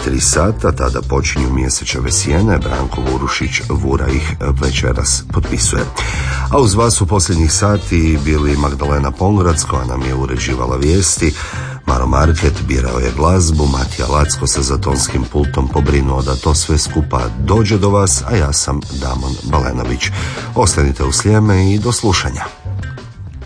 3 sata, tada počinju Mjesečeve sjene, Branko Vurušić Vura ih večeras potpisuje. A uz vas u posljednjih sati bili Magdalena Pongrac, koja nam je uređivala vijesti, Maro Market birao je glazbu, Matija Lacko se za tonskim pultom pobrinuo da to sve skupa dođe do vas, a ja sam Damon Balenović. Ostanite u Sljeme i do slušanja.